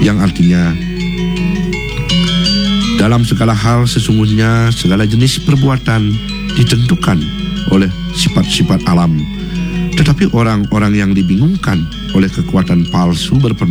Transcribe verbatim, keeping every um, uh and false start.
yang artinya dalam segala hal sesungguhnya segala jenis perbuatan ditentukan oleh sifat-sifat alam, tetapi orang-orang yang dibingungkan oleh kekuatan palsu berpengaruh